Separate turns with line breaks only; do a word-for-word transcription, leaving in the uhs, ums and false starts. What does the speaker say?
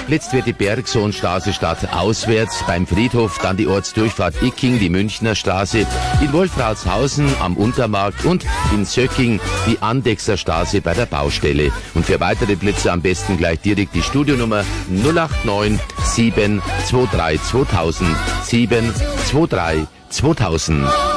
geblitzt wird die Bergsonstraße statt auswärts beim Friedhof, dann die Ortsdurchfahrt Icking, die Münchner Straße, in Wolfratshausen am Untermarkt und in Söcking die Andechser Straße bei der Baustelle. Und für weitere Blitze am besten gleich direkt die Studionummer null acht neun sieben zwei drei zweitausend sieben zwei drei zweitausend.